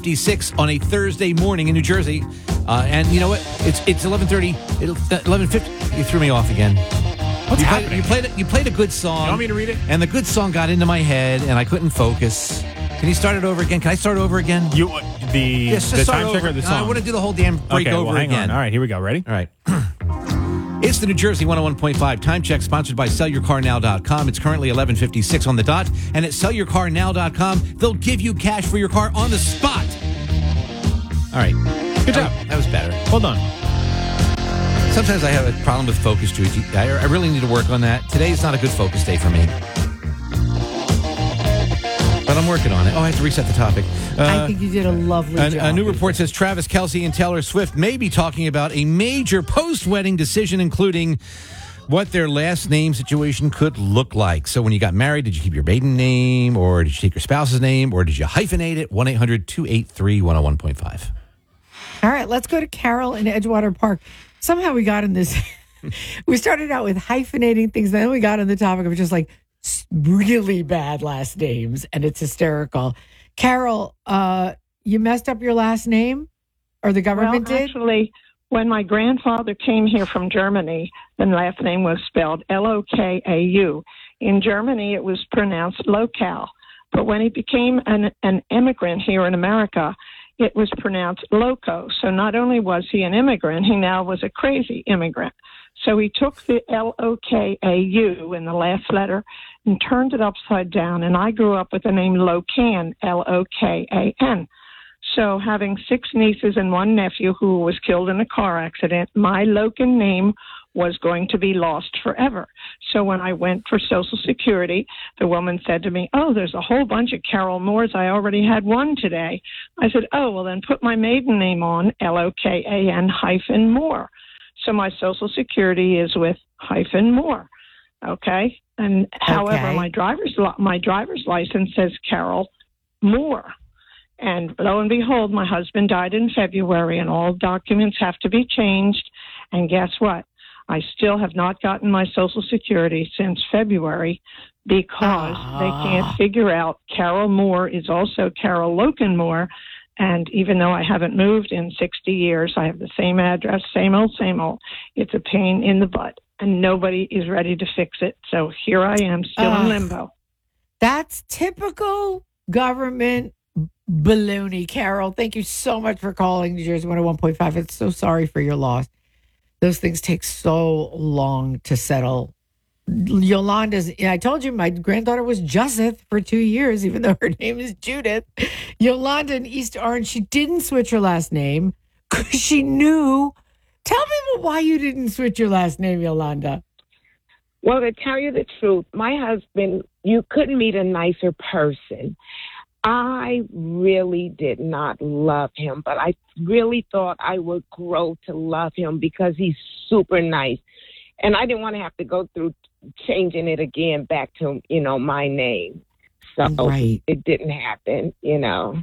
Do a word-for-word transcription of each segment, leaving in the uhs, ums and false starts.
fifty-six on a Thursday morning in New Jersey. Uh, and you know what? It's it's eleven thirty, eleven fifty. You threw me off again. What's you happening? Played, you, played a, you played a good song. You want me to read it? And the good song got into my head, and I couldn't focus. Can you start it over again? Can I start over again? You The, yes, the time over. checker or the No, song? I want to do the whole damn break okay, over well, hang again. On. All right, here we go. Ready? All right. It's the New Jersey one oh one point five Time Check, sponsored by sell your car now dot com. It's currently eleven fifty-six on the dot. And at sell your car now dot com, they'll give you cash for your car on the spot. All right. Good job. That, that was better. Hold on. Sometimes I have a problem with focus, Judy. I, I really need to work on that. Today's not a good focus day for me. But I'm working on it. Oh, I have to reset the topic. Uh, I think you did a lovely a, job. A new report says Travis Kelce and Taylor Swift may be talking about a major post-wedding decision, including what their last name situation could look like. So when you got married, did you keep your maiden name, or did you take your spouse's name, or did you hyphenate it? one eight hundred two eight three one oh one point five. All right, let's go to Carol in Edgewater Park. Somehow we got in this. We started out with hyphenating things, and then we got on the topic of just like really bad last names, and it's hysterical. Carol, uh, you messed up your last name, or the government well, did? Actually, when my grandfather came here from Germany, the last name was spelled L O K A U. In Germany, it was pronounced Lokal. But when he became an, an immigrant here in America, it was pronounced Loco. So not only was he an immigrant, he now was a crazy immigrant. So he took the L O K A U in the last letter and turned it upside down. And I grew up with the name Locan, L O K A N. So having six nieces and one nephew who was killed in a car accident, my Locan name was going to be lost forever. So when I went for Social Security, the woman said to me, oh, there's a whole bunch of Carol Moores. I already had one today. I said, oh, well, then put my maiden name on, L O K A N hyphen Moore. So my Social Security is with hyphen Moore. Okay? And however, Okay. my driver's li- my driver's license says Carol Moore. And lo and behold, my husband died in February, and all documents have to be changed. And guess what? I still have not gotten my Social Security since February because Ah. they can't figure out Carol Moore is also Carol Locan Moore. And even though I haven't moved in sixty years, I have the same address, same old, same old. It's a pain in the butt, and nobody is ready to fix it. So here I am, still Ugh. in limbo. That's typical government baloney, Carol. Thank you so much for calling New Jersey one oh one point five. It's so sorry for your loss. Those things take so long to settle. Yolanda's, I told you my granddaughter was Joseph for two years, even though her name is Judith. Yolanda in East Orange, she didn't switch her last name because she knew. Tell people why you didn't switch your last name, Yolanda. Well, to tell you the truth, my husband, you couldn't meet a nicer person. I really did not love him, but I really thought I would grow to love him because he's super nice. And I didn't want to have to go through changing it again back to, you know, my name. So Right. it didn't happen, you know.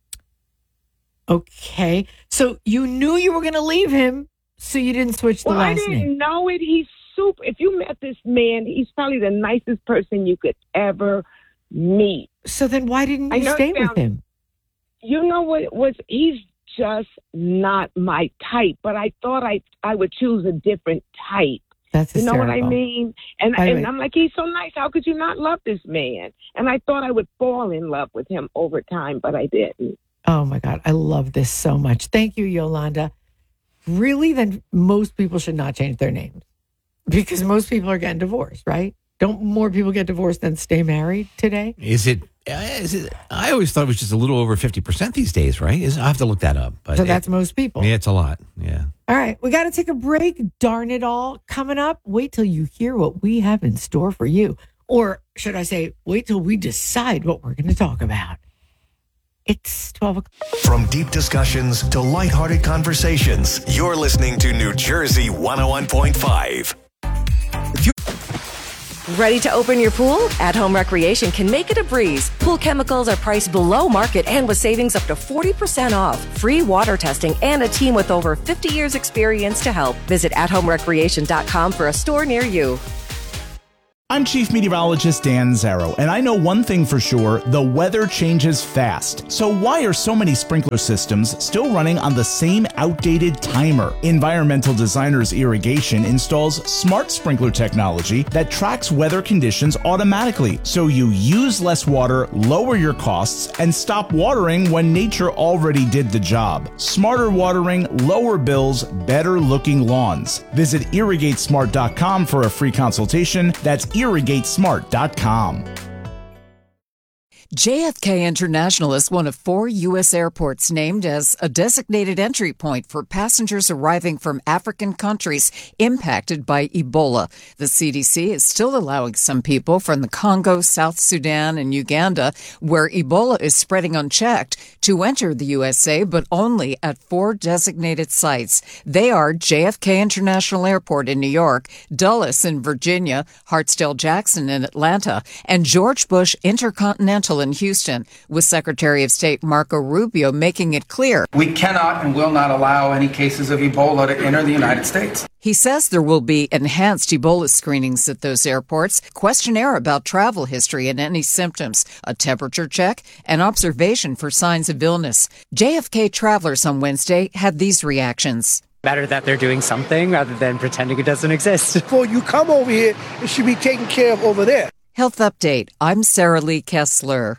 Okay. So you knew you were going to leave him, so you didn't switch the Well, I last didn't name. know it. He's super. If you met this man, he's probably the nicest person you could ever meet. So then why didn't I you know it stay with sounds- him? You know what it was? He's just not my type, but I thought I I would choose a different type. That's You know what I hysterical. mean? And By the and way- I'm like, he's so nice. How could you not love this man? And I thought I would fall in love with him over time, but I didn't. Oh my God, I love this so much. Thank you, Yolanda. Really, then most people should not change their names because most people are getting divorced, right? Don't more people get divorced than stay married today? Is it, uh, is it? I always thought it was just a little over fifty percent these days, right? Is, I have to look that up. But So it- that's most people. yeah, it's a lot. Yeah. All right, we got to take a break. Darn it all. Coming up, wait till you hear what we have in store for you. Or should I say, wait till we decide what we're going to talk about. It's twelve o'clock. From deep discussions to lighthearted conversations, you're listening to New Jersey one oh one point five. Ready to open your pool? At Home Recreation can make it a breeze. Pool chemicals are priced below market and with savings up to forty percent off. Free water testing and a team with over fifty years experience to help. Visit at home recreation dot com for a store near you. I'm Chief Meteorologist Dan Zarrow, and I know one thing for sure, the weather changes fast. So why are so many sprinkler systems still running on the same outdated timer? Environmental Designers Irrigation installs smart sprinkler technology that tracks weather conditions automatically, so you use less water, lower your costs, and stop watering when nature already did the job. Smarter watering, lower bills, better looking lawns. Visit irrigate smart dot com for a free consultation. That's irrigate smart dot com. J F K International is one of four U S airports named as a designated entry point for passengers arriving from African countries impacted by Ebola. The C D C is still allowing some people from the Congo, South Sudan, and Uganda, where Ebola is spreading unchecked, to enter the U S A, but only at four designated sites. They are J F K International Airport in New York, Dulles in Virginia, Hartsdale-Jackson in Atlanta, and George Bush Intercontinental in Houston, with Secretary of State Marco Rubio making it clear we cannot and will not allow any cases of Ebola to enter the United States. He says there will be enhanced Ebola screenings at those airports, questionnaire about travel history and any symptoms, a temperature check, and observation for signs of illness. J F K travelers on Wednesday had these reactions. Better that they're doing something rather than pretending it doesn't exist. Before you come over here, it should be taken care of over there. Health Update. I'm Sarah Lee Kessler.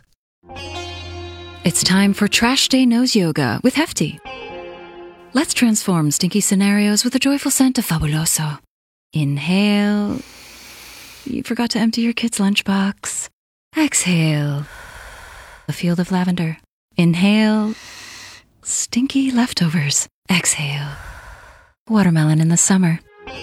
It's time for Trash Day Nose Yoga with Hefty. Let's transform stinky scenarios with a joyful scent of Fabuloso. Inhale. You forgot to empty your kid's lunchbox. Exhale. A field of lavender. Inhale. Stinky leftovers. Exhale. Watermelon in the summer.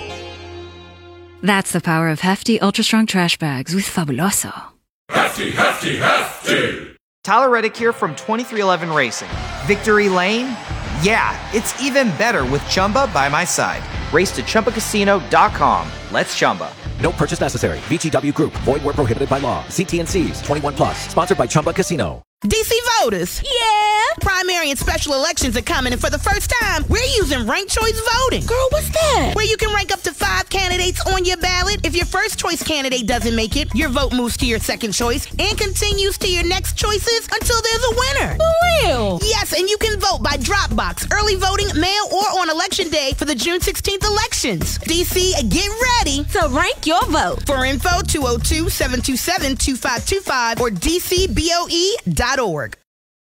That's the power of Hefty Ultra Strong Trash Bags with Fabuloso. Hefty, Hefty, Hefty! Tyler Reddick here from twenty-three eleven Racing. Victory Lane? Yeah, it's even better with Chumba by my side. Race to Chumba Casino dot com. Let's Chumba. No purchase necessary. V G W Group. Void where prohibited by law. See T and C's. twenty-one plus. Sponsored by Chumba Casino. D C voters. Yeah. Primary and special elections are coming, and for the first time, we're using ranked choice voting. Girl, what's that? Where you can rank up to five candidates on your ballot. If your first choice candidate doesn't make it, your vote moves to your second choice and continues to your next choices until there's a winner. For real? Yes, and you can vote by drop box, early voting, mail, or on election day for the June sixteenth elections. D C, get ready to rank your vote. For info, two oh two, seven two seven, two five two five or d c b o e dot org.